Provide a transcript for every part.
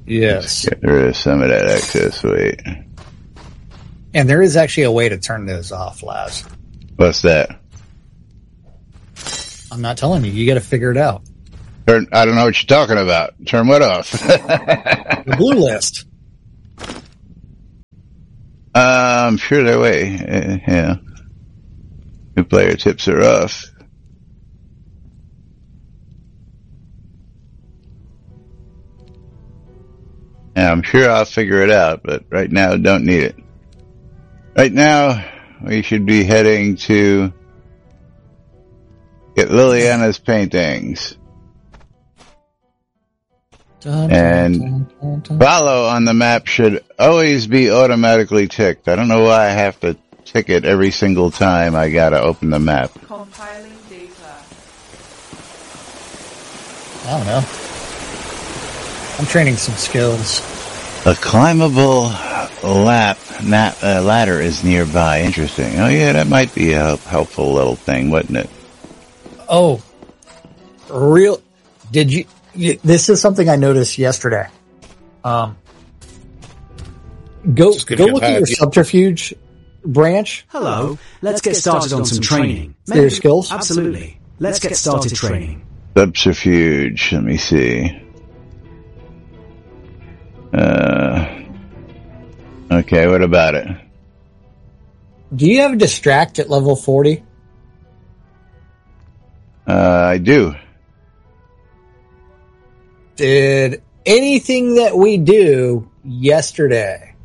Yes. Get rid of some of that excess weight. And there is actually a way to turn those off, Laz. What's that? I'm not telling you. You got to figure it out. I don't know what you're talking about. Turn what off? The blue list. I'm sure their way. Yeah. New player tips are off. And I'm sure I'll figure it out, but right now, don't need it. Right now, we should be heading to get Liliana's paintings. And follow on the map should always be automatically ticked. I don't know why I have to tick it every single time I gotta open the map. Compiling data. I don't know. I'm training some skills. A climbable ladder is nearby. Interesting. Oh yeah, that might be a helpful little thing, wouldn't it? Oh, did you, this is something I noticed yesterday. Go look at your subterfuge branch. Hello, let's get started on some training. Your skills? Absolutely. Let's get started training. Subterfuge, let me see. Okay, what about it? Do you have a distract at level 40? I do. Did anything that we do yesterday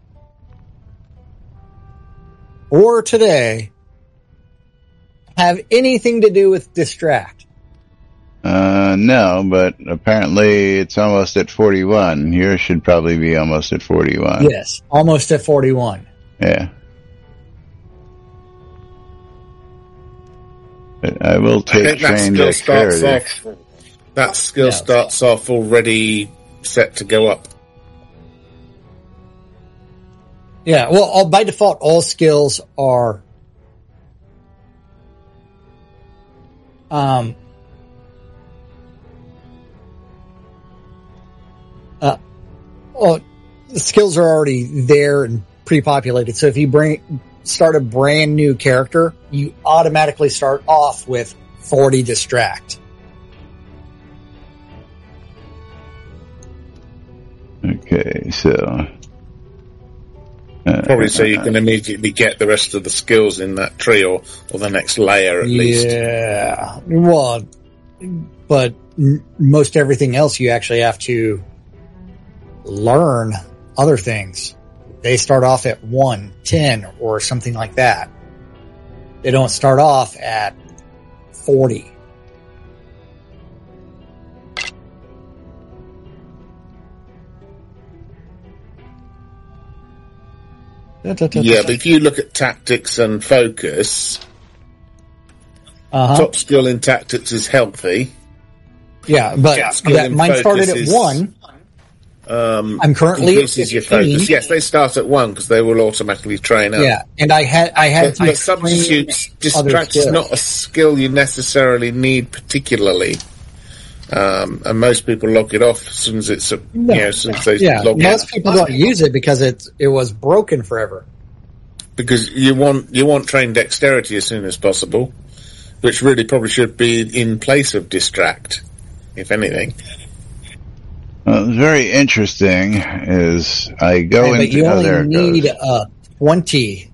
or today have anything to do with distract? No, but apparently it's almost at 41. Yours should probably be almost at 41. Yes, almost at 41. Yeah. But I will take train dexterity. That skill starts off already set to go up. Yeah, well, by default, all skills are the skills are already there and pre-populated. So if you start a brand new character, you automatically start off with 40 distract. Okay, so probably so you can immediately get the rest of the skills in that tree or the next layer at least. Yeah, well, but most everything else you actually have to learn other things. They start off at 1, 10, or something like that. They don't start off at 40. Yeah, but if you look at tactics and focus, top skill in tactics is healthy. Yeah, but mine started at 1. I'm currently increases your focus. Yes, they start at 1 because they will automatically train up. Yeah, and I had but substitutes distract is not a skill you necessarily need particularly. And most people log it off as soon as it's since they log most out. people don't use it because it was broken forever. Because you want trained dexterity as soon as possible, which really probably should be in place of distract, if anything. Well, very interesting is I go into... But you only need 20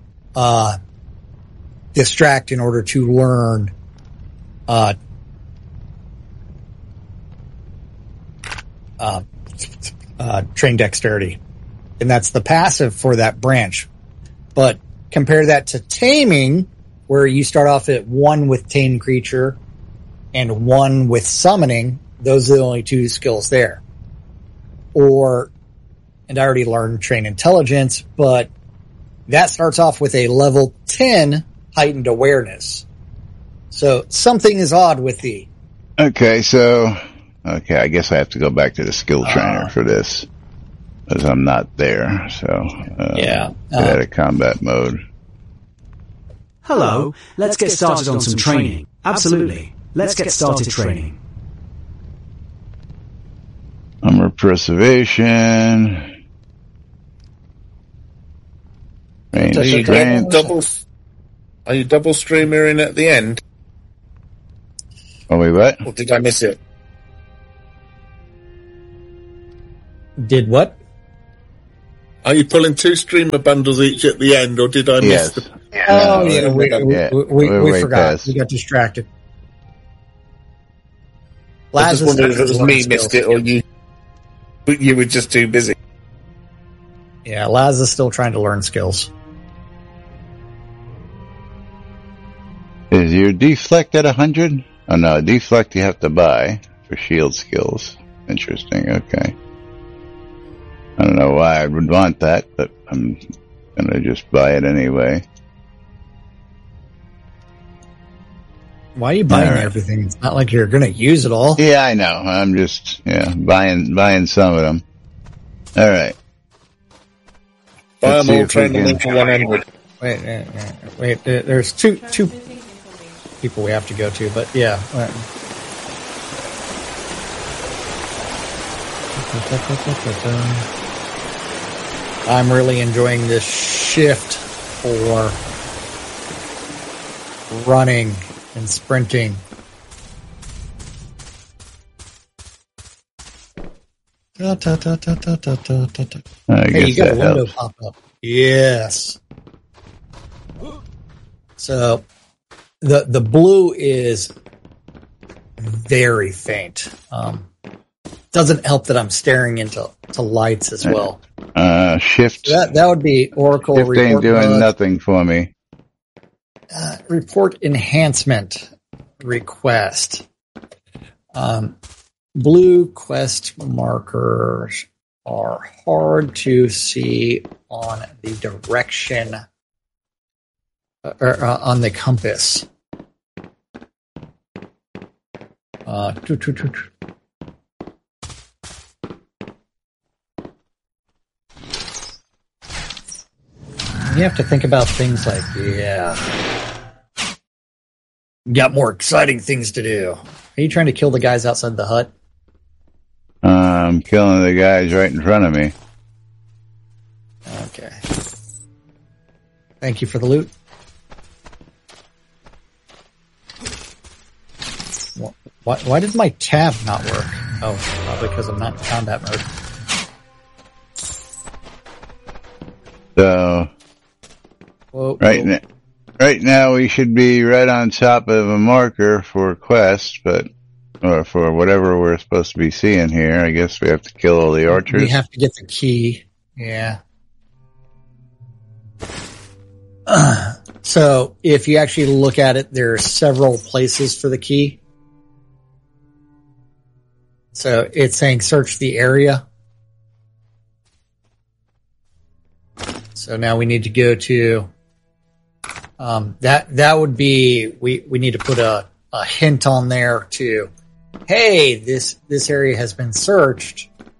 distract in order to learn train dexterity. And that's the passive for that branch. But compare that to taming, where you start off at 1 with tame creature and 1 with summoning. Those are the only 2 skills there. And I already learned train intelligence, but that starts off with a level 10 heightened awareness. So something is odd with the... Okay, I guess I have to go back to the skill trainer for this, because I'm not there, so... get out of combat mode. Hello, let's get started on some training. Absolutely. Let's get started training. Armor preservation. Range strength. Are you double streamering at the end? Oh, wait, what? Or did I miss it? Did what? Are you pulling 2 streamer bundles each at the end, or did I miss the... Oh, yeah, we forgot. Past. We got distracted. I just wondered if it was me missed it, or you were just too busy. Yeah, Laz is still trying to learn skills. Is your deflect at 100? Oh no, deflect you have to buy for shield skills. Interesting, okay. I don't know why I would want that, but I'm gonna just buy it anyway. Why are you buying everything? It's not like you're gonna use it all. Yeah, I know. I'm just, buying some of them. Alright. Buy them all, train them for 100. Wait, there's two people we have to go to, but yeah. I'm really enjoying this shift for running and sprinting. Hey, you got a window pop up. Yes. So the blue is very faint. Doesn't help that I'm staring into lights as well. Shift. That would be Oracle. Shift ain't doing nothing for me. Report enhancement request. Blue quest markers are hard to see on the direction or on the compass. You have to think about things like, got more exciting things to do. Are you trying to kill the guys outside the hut? I'm killing the guys right in front of me. Okay. Thank you for the loot. Why did my tab not work? Oh, probably because I'm not in combat mode. So, right now we should be right on top of a marker for quest, or for whatever we're supposed to be seeing here. I guess we have to kill all the archers. We have to get the key. Yeah. So if you actually look at it, there are several places for the key. So it's saying search the area. So now we need to go to that would be we need to put a hint on there to, hey, this area has been searched.